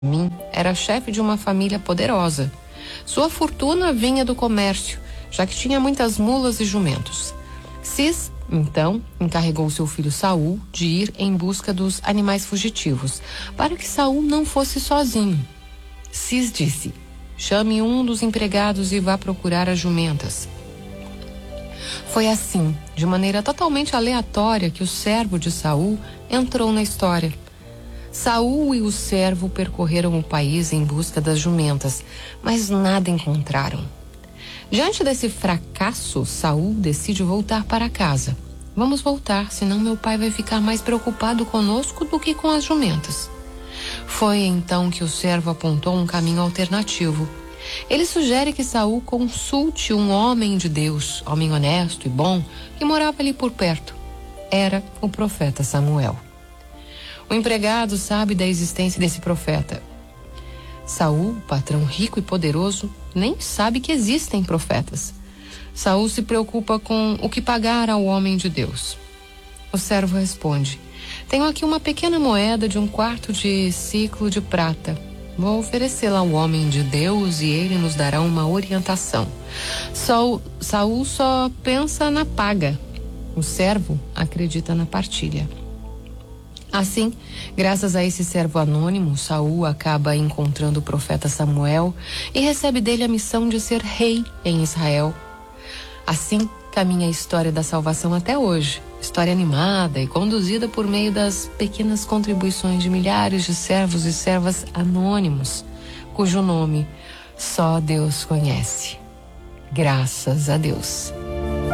Benjamim era chefe de uma família poderosa. Sua fortuna vinha do comércio, já que tinha muitas mulas e jumentos. Cis, então, encarregou seu filho Saul de ir em busca dos animais fugitivos, para que Saul não fosse sozinho. Cis disse: chame um dos empregados e vá procurar as jumentas. Foi assim, de maneira totalmente aleatória, que o servo de Saul entrou na história. Saul e o servo percorreram o país em busca das jumentas, mas nada encontraram. Diante desse fracasso, Saul decide voltar para casa. Vamos voltar, senão meu pai vai ficar mais preocupado conosco do que com as jumentas. Foi então que o servo apontou um caminho alternativo. Ele sugere que Saul consulte um homem de Deus, homem honesto e bom, que morava ali por perto. Era o profeta Samuel. O empregado sabe da existência desse profeta. Saul, patrão rico e poderoso, nem sabe que existem profetas. Saul se preocupa com o que pagar ao homem de Deus. O servo responde: tenho aqui uma pequena moeda de 1/4 de ciclo de prata. Vou oferecê-la ao homem de Deus e ele nos dará uma orientação. Saul só pensa na paga. O servo acredita na partilha. Assim, graças a esse servo anônimo, Saul acaba encontrando o profeta Samuel e recebe dele a missão de ser rei em Israel. Assim, caminha a história da salvação até hoje. História animada e conduzida por meio das pequenas contribuições de milhares de servos e servas anônimos, cujo nome só Deus conhece. Graças a Deus.